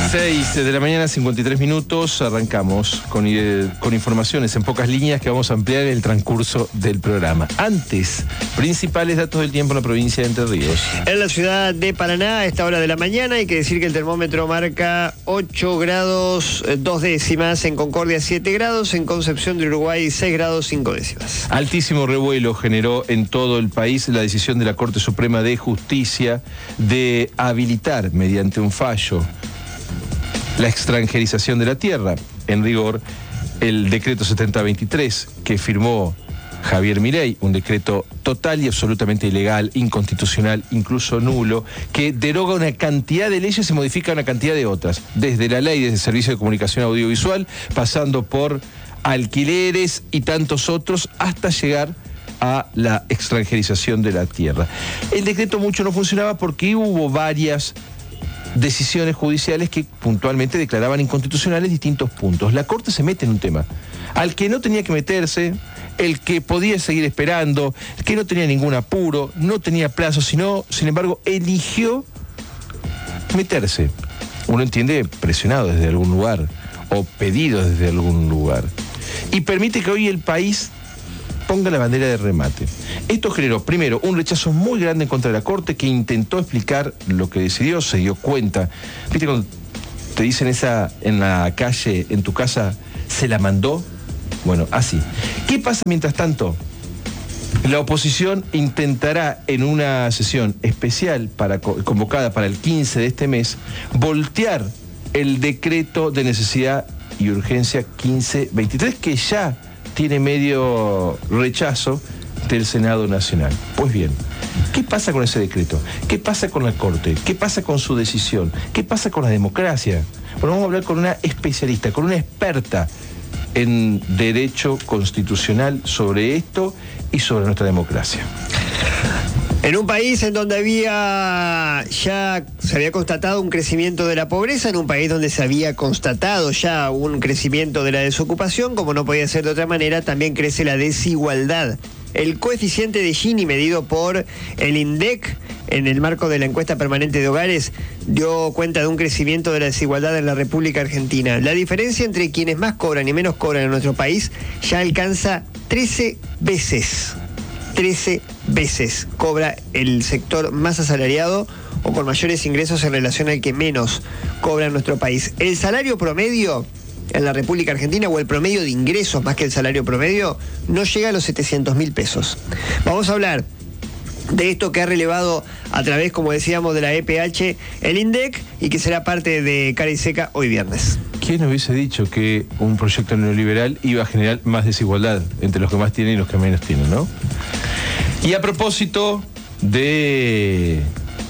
6 de la mañana, 53 minutos. Arrancamos con informaciones en pocas líneas que vamos a ampliar en el transcurso del programa. Antes, principales datos del tiempo en la provincia de Entre Ríos. En la ciudad de Paraná, a esta hora de la mañana, hay que decir que el termómetro marca 8 grados 2 décimas, en Concordia 7 grados, en Concepción de Uruguay 6 grados 5 décimas. Altísimo revuelo generó en todo el país la decisión de la Corte Suprema de Justicia de habilitar, mediante un fallo, la extranjerización de la tierra. En rigor, el decreto 7023 que firmó Javier Milei, un decreto total y absolutamente ilegal, inconstitucional, incluso nulo, que deroga una cantidad de leyes y modifica una cantidad de otras, desde la ley, desde el Servicio de Comunicación Audiovisual, pasando por alquileres y tantos otros, hasta llegar a la extranjerización de la tierra. El decreto mucho no funcionaba porque hubo varias decisiones judiciales que puntualmente declaraban inconstitucionales distintos puntos. La Corte se mete en un tema al que no tenía que meterse, el que podía seguir esperando, el que no tenía ningún apuro, no tenía plazo, sino, sin embargo, eligió meterse. Uno entiende presionado desde algún lugar o pedido desde algún lugar. Y permite que hoy el país ponga la bandera de remate. Esto generó, primero, un rechazo muy grande en contra de la Corte, que intentó explicar lo que decidió, se dio cuenta. ¿Viste cuando te dicen esa en la calle, en tu casa, se la mandó? Bueno, así. ¿Qué pasa mientras tanto? La oposición intentará en una sesión especial convocada para el 15 de este mes, voltear el decreto de necesidad y urgencia 1523, que ya tiene medio rechazo del Senado Nacional. Pues bien, ¿qué pasa con ese decreto? ¿Qué pasa con la Corte? ¿Qué pasa con su decisión? ¿Qué pasa con la democracia? Bueno, vamos a hablar con una especialista, con una experta en derecho constitucional sobre esto y sobre nuestra democracia. En un país en donde ya se había constatado un crecimiento de la pobreza, en un país donde se había constatado ya un crecimiento de la desocupación, como no podía ser de otra manera, también crece la desigualdad. El coeficiente de Gini, medido por el INDEC en el marco de la encuesta permanente de hogares, dio cuenta de un crecimiento de la desigualdad en la República Argentina. La diferencia entre quienes más cobran y menos cobran en nuestro país ya alcanza 13 veces. 13 veces cobra el sector más asalariado o con mayores ingresos en relación al que menos cobra en nuestro país. El salario promedio en la República Argentina, o el promedio de ingresos más que el salario promedio, no llega a los 700.000 pesos. Vamos a hablar de esto que ha relevado a través, como decíamos, de la EPH, el INDEC, y que será parte de Cara y Seca hoy viernes. ¿Quién hubiese dicho que un proyecto neoliberal iba a generar más desigualdad entre los que más tienen y los que menos tienen, ¿no? Y a propósito de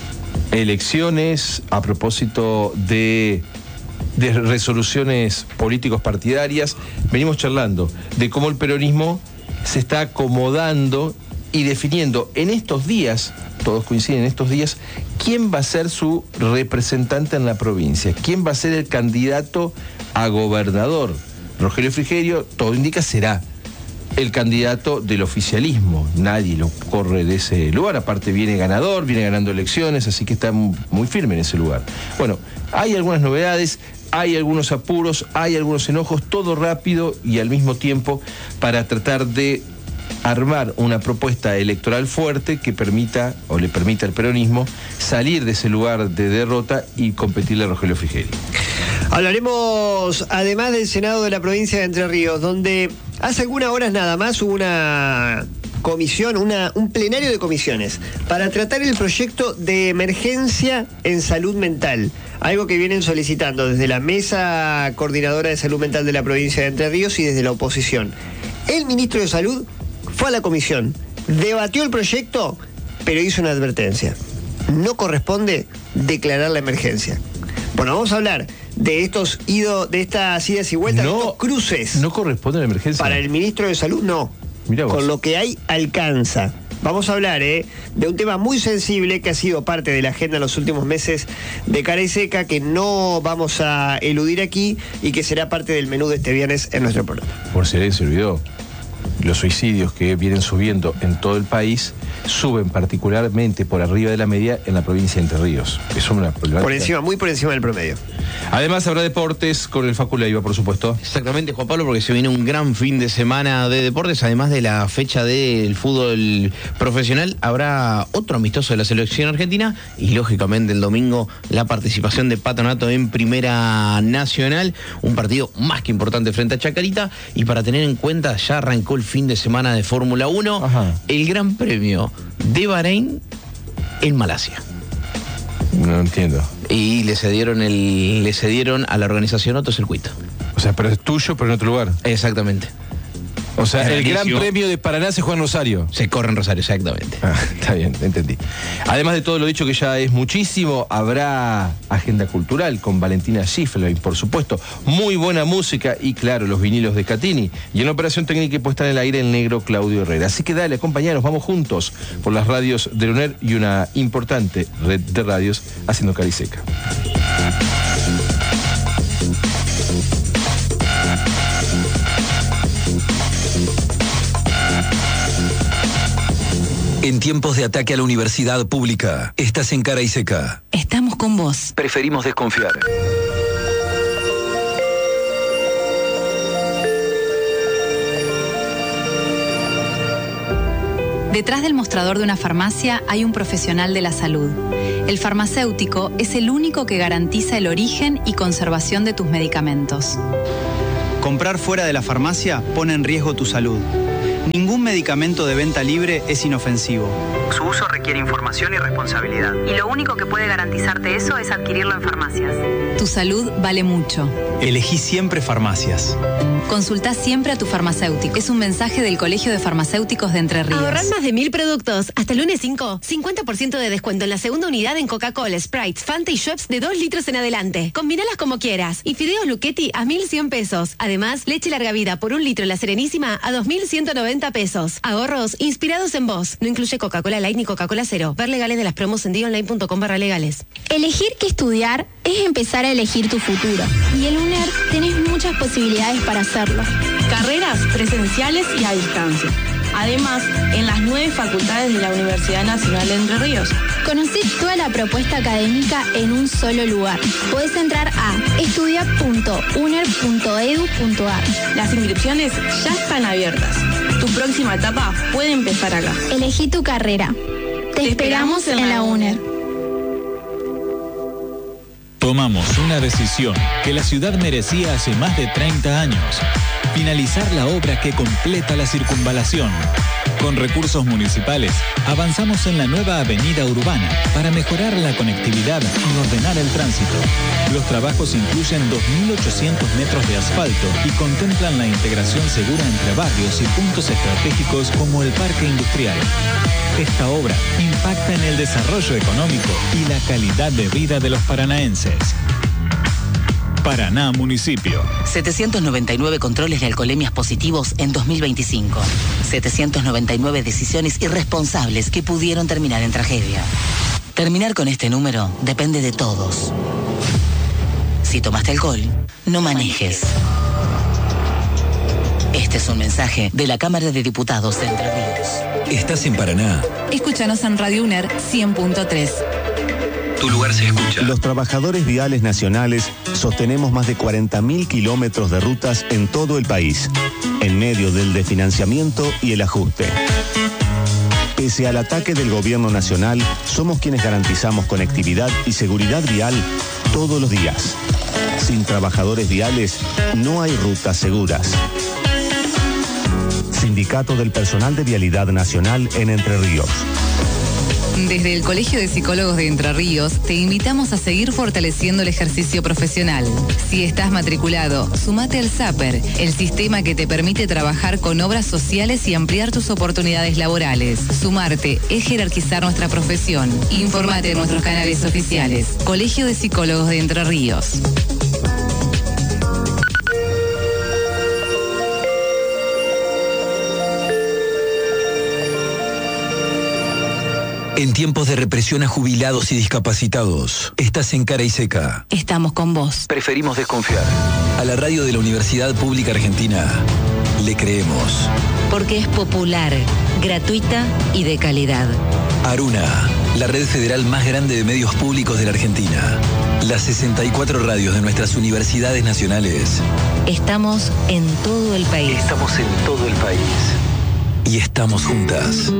elecciones, a propósito de resoluciones políticos partidarias, venimos charlando de cómo el peronismo se está acomodando y definiendo en estos días, todos coinciden en estos días, quién va a ser su representante en la provincia, quién va a ser el candidato a gobernador. Rogelio Frigerio, todo indica, será el candidato del oficialismo. Nadie lo corre de ese lugar, aparte viene ganador, viene ganando elecciones, así que está muy firme en ese lugar. Bueno, hay algunas novedades, hay algunos apuros, hay algunos enojos, todo rápido y al mismo tiempo para tratar de armar una propuesta electoral fuerte que permita o le permita al peronismo salir de ese lugar de derrota y competirle a Rogelio Frigerio. Hablaremos además del Senado de la provincia de Entre Ríos, donde hace algunas horas nada más hubo una comisión, un plenario de comisiones para tratar el proyecto de emergencia en salud mental, algo que vienen solicitando desde la Mesa Coordinadora de Salud Mental de la provincia de Entre Ríos y desde la oposición. El ministro de Salud fue a la comisión, debatió el proyecto, pero hizo una advertencia: no corresponde declarar la emergencia. Bueno, vamos a hablar de estas idas y vueltas, de estos cruces. No corresponde a la emergencia. Para el ministro de Salud, no. Mirá vos. Con lo que hay, alcanza. Vamos a hablar de un tema muy sensible que ha sido parte de la agenda en los últimos meses de Cara y Seca, que no vamos a eludir aquí y que será parte del menú de este viernes en nuestro programa. Por si alguien se olvidó, los suicidios que vienen subiendo en todo el país suben particularmente por arriba de la media en la provincia de Entre Ríos. Es una problemática. Muy por encima del promedio. Además habrá deportes con el Facu Leiva, por supuesto. Exactamente, Juan Pablo, porque se viene un gran fin de semana de deportes. Además de la fecha del fútbol profesional, habrá otro amistoso de la selección argentina y lógicamente el domingo la participación de Patronato en Primera Nacional, un partido más que importante frente a Chacarita. Y para tener en cuenta, ya arrancó el fin de semana de Fórmula 1, el Gran Premio de Bahrein en Malasia. No entiendo. Y le cedieron a la organización otro circuito. O sea, pero es tuyo, pero en otro lugar. Exactamente. O sea, el Gran Premio de Paraná se juega en Rosario. Se corre en Rosario, exactamente. Está bien, entendí. Además de todo lo dicho, que ya es muchísimo, habrá agenda cultural con Valentina Schifler, por supuesto. Muy buena música y, claro, los vinilos de Catini. Y en la operación técnica y puesta en el aire, el negro Claudio Herrera. Así que dale, acompañanos, vamos juntos por las radios de UNER y una importante red de radios haciendo Cariseca. En tiempos de ataque a la universidad pública, estás en Cara y Seca. Estamos con vos. Preferimos desconfiar. Detrás del mostrador de una farmacia hay un profesional de la salud. El farmacéutico es el único que garantiza el origen y conservación de tus medicamentos. Comprar fuera de la farmacia pone en riesgo tu salud. Ningún medicamento de venta libre es inofensivo. Su uso requiere información y responsabilidad. Y lo único que puede garantizarte eso es adquirirlo en farmacias. Tu salud vale mucho. Elegí siempre farmacias. Consultá siempre a tu farmacéutico. Es un mensaje del Colegio de Farmacéuticos de Entre Ríos. Ahorrar más de 1000 productos. Hasta el lunes 5. 50% de descuento en la segunda unidad en Coca-Cola, Sprite, Fanta y Schweppes de 2 litros en adelante. Combinalas como quieras. Y fideos Lucchetti a 1.100 pesos. Además, leche larga vida por 1 litro en la Serenísima a 2.190 pesos. Ahorros inspirados en vos. No incluye Coca-Cola Light ni Coca-Cola Cero. Ver legales de las promos en dionline.com/legales. Elegir qué estudiar es empezar a elegir tu futuro. Y en UNER tenés muchas posibilidades para hacerlo. Carreras presenciales y a distancia. Además, en las 9 facultades de la Universidad Nacional de Entre Ríos. Conocí toda la propuesta académica en un solo lugar. Podés entrar a estudia.uner.edu.ar. Las inscripciones ya están abiertas. Tu próxima etapa puede empezar acá. Elegí tu carrera. Te esperamos en la UNER. Tomamos una decisión que la ciudad merecía hace más de 30 años. Finalizar la obra que completa la circunvalación. Con recursos municipales, avanzamos en la nueva avenida urbana para mejorar la conectividad y ordenar el tránsito. Los trabajos incluyen 2.800 metros de asfalto y contemplan la integración segura entre barrios y puntos estratégicos como el parque industrial. Esta obra impacta en el desarrollo económico y la calidad de vida de los paranaenses. Paraná Municipio. 799 controles de alcoholemias positivos en 2025. 799 decisiones irresponsables que pudieron terminar en tragedia. Terminar con este número depende de todos. Si tomaste alcohol, no manejes. Este es un mensaje de la Cámara de Diputados de Entre Ríos. Estás en Paraná. Escúchanos en Radio UNER 100.3. Tu lugar se escucha. Los trabajadores viales nacionales sostenemos más de 40.000 kilómetros de rutas en todo el país, en medio del desfinanciamiento y el ajuste. Pese al ataque del gobierno nacional, somos quienes garantizamos conectividad y seguridad vial todos los días. Sin trabajadores viales, no hay rutas seguras. Sindicato del Personal de Vialidad Nacional en Entre Ríos. Desde el Colegio de Psicólogos de Entre Ríos, te invitamos a seguir fortaleciendo el ejercicio profesional. Si estás matriculado, sumate al SAPER, el sistema que te permite trabajar con obras sociales y ampliar tus oportunidades laborales. Sumarte es jerarquizar nuestra profesión. Informate en nuestros canales oficiales. Colegio de Psicólogos de Entre Ríos. En tiempos de represión a jubilados y discapacitados, estás en Cara y Seca. Estamos con vos. Preferimos desconfiar. A la radio de la Universidad Pública Argentina le creemos. Porque es popular, gratuita y de calidad. Aruna, la red federal más grande de medios públicos de la Argentina. Las 64 radios de nuestras universidades nacionales. Estamos en todo el país. Estamos en todo el país. Y estamos juntas.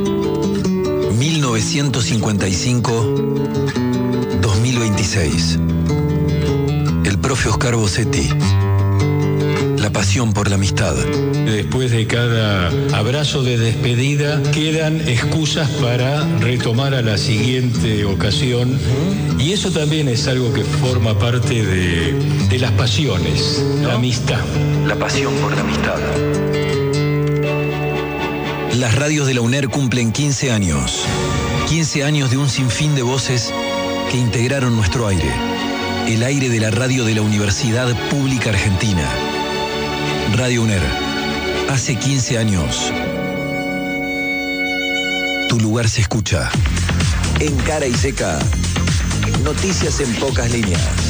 1955-2026. El profe Oscar Bossetti. La pasión por la amistad. Después de cada abrazo de despedida, quedan excusas para retomar a la siguiente ocasión. Y eso también es algo que forma parte de las pasiones, ¿no? La amistad. La pasión por la amistad. Las radios de la UNER cumplen 15 años. 15 años de un sinfín de voces que integraron nuestro aire. El aire de la radio de la Universidad Pública Argentina. Radio UNER. Hace 15 años. Tu lugar se escucha. En Cara y Seca. Noticias en pocas líneas.